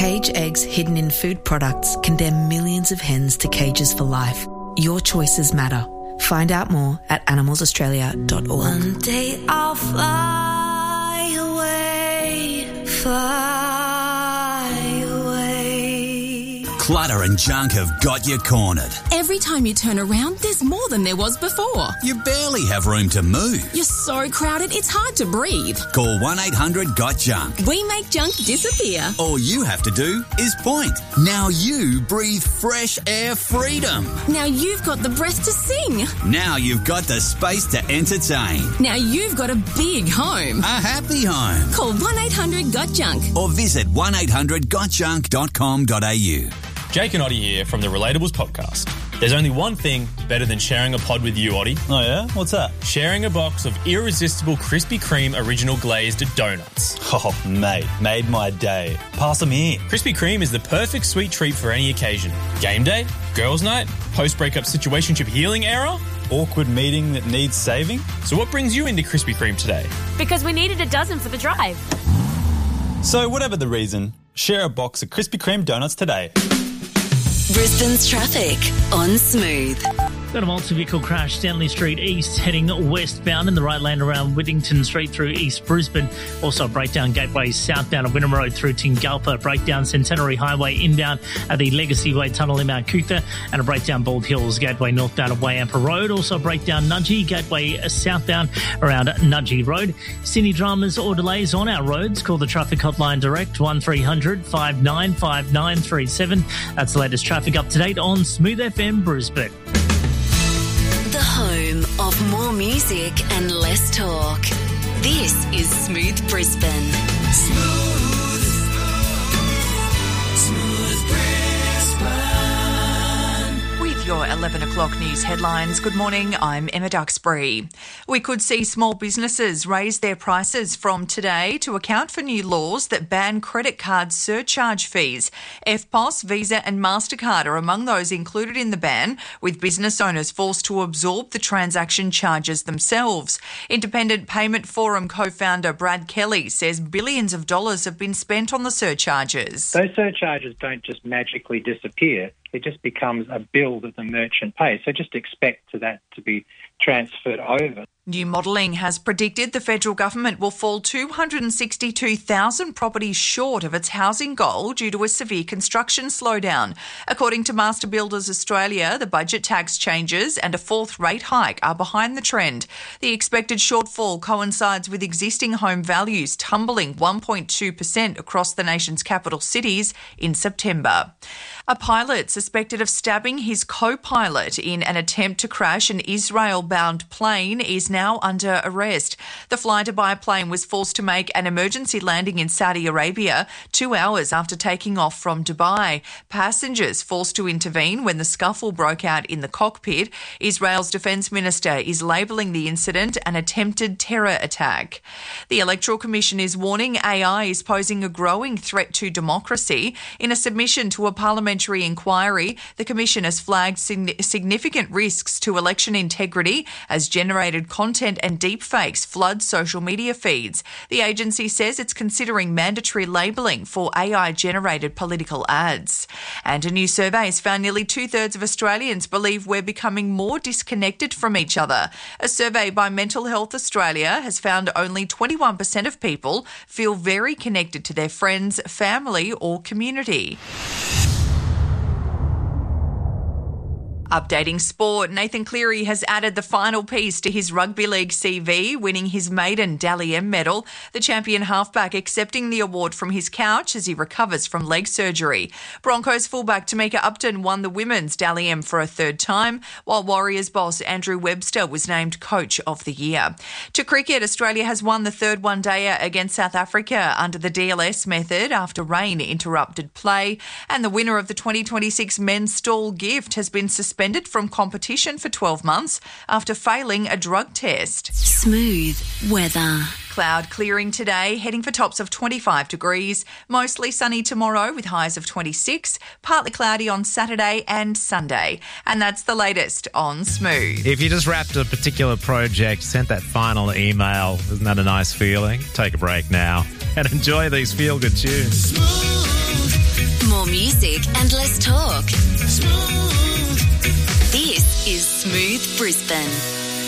Cage eggs hidden in food products condemn millions of hens to cages for life. Your choices matter. Find out more at animalsaustralia.org. One day I'll fly away, fly away. Clutter and junk have got you cornered. Every time you turn around, there's more than there was before. You barely have room to move. You're so crowded, it's hard to breathe. Call 1-800-GOT-JUNK. We make junk disappear. All you have to do is point. Now you breathe fresh air freedom. Now you've got the breath to sing. Now you've got the space to entertain. Now you've got a big home. A happy home. Call 1-800-GOT-JUNK. Or visit 1800gotjunk.com.au. Jake and Oddie here from the Relatables podcast. There's only one thing better than sharing a pod with you, Oddie. Oh yeah? What's that? Sharing a box of irresistible Krispy Kreme original glazed donuts. Oh, mate, made my day. Pass them here. Krispy Kreme is the perfect sweet treat for any occasion. Game day, girls' night, post-breakup situationship healing era. Awkward meeting that needs saving. So what brings you into Krispy Kreme today? Because we needed a dozen for the drive. So whatever the reason, share a box of Krispy Kreme donuts today. Brisbane's traffic on Smooth. Got a multi-vehicle crash, Stanley Street East, heading westbound in the right lane around Whittington Street through East Brisbane. Also a breakdown Gateway southbound of Wynnum Road through Tingalpa. Breakdown Centenary Highway inbound at the Legacy Way Tunnel in Mount Cootha. And a breakdown Bald Hills Gateway northbound of Wayampa Road. Also a breakdown Nudgee Gateway southbound around Nudgee Road. Sydney dramas or delays on our roads. Call the traffic hotline direct 1300 595937. That's the latest traffic up to date on Smooth FM Brisbane. The home of more music and less talk. This is Smooth Brisbane. Smooth Brisbane. With your 11 o'clock news headlines, good morning, I'm Emma Duxbury. We could see small businesses raise their prices from today to account for new laws that ban credit card surcharge fees. EFTPOS, Visa and MasterCard are among those included in the ban, with business owners forced to absorb the transaction charges themselves. Independent Payment Forum co-founder Brad Kelly says billions of dollars have been spent on the surcharges. Those surcharges don't just magically disappear. It just becomes a bill that the merchant pays. So just expect that to be transferred over. New modelling has predicted the federal government will fall 262,000 properties short of its housing goal due to a severe construction slowdown. According to Master Builders Australia, the budget tax changes and a fourth rate hike are behind the trend. The expected shortfall coincides with existing home values tumbling 1.2% across the nation's capital cities in September. A pilot suspected of stabbing his co-pilot in an attempt to crash an Israel-bound plane is now under arrest. The flight of a plane was forced to make an emergency landing in Saudi Arabia 2 hours after taking off from Dubai. Passengers forced to intervene when the scuffle broke out in the cockpit. Israel's defence minister is labelling the incident an attempted terror attack. The Electoral Commission is warning AI is posing a growing threat to democracy. In a submission to a parliamentary inquiry, the Commission has flagged significant risks to election integrity as generated content and deepfakes flood social media feeds. The agency says it's considering mandatory labelling for AI-generated political ads. And a new survey has found nearly 2/3 of Australians believe we're becoming more disconnected from each other. A survey by Mental Health Australia has found only 21% of people feel very connected to their friends, family or community. Updating sport, Nathan Cleary has added the final piece to his rugby league CV, winning his maiden Dally M medal. The champion halfback accepting the award from his couch as he recovers from leg surgery. Broncos fullback Tamika Upton won the women's Dally M for a third time, while Warriors boss Andrew Webster was named Coach of the Year. To cricket, Australia has won the third one-dayer against South Africa under the DLS method after rain interrupted play, and the winner of the 2026 Men's Stall Gift has been suspended from competition for 12 months after failing a drug test. Smooth weather. Cloud clearing today, heading for tops of 25 degrees. Mostly sunny tomorrow with highs of 26. Partly cloudy on Saturday and Sunday. And that's the latest on Smooth. If you just wrapped a particular project, sent that final email, isn't that a nice feeling? Take a break now and enjoy these feel-good tunes. Smooth. music and less talk. This is Smooth Brisbane.